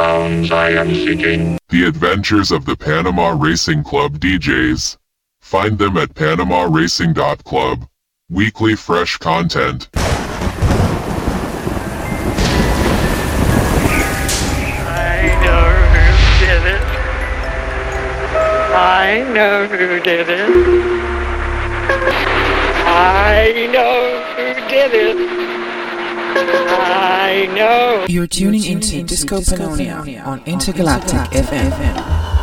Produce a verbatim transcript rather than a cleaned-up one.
sounds I am seeking. The adventures of the Panama Racing Club D Js. Find them at panama racing dot club. Weekly fresh content. I know who did it. I know who did it. I know who did it. I know. You're tuning into Disco Pannonia on Intergalactic F M.